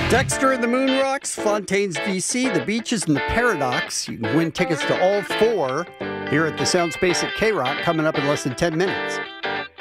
Dexter and the Moon Rocks, Fontaine's DC, The Beaches, and The Paradox. You can win tickets to all four here at the Sound Space at K-Rock coming up in less than 10 minutes.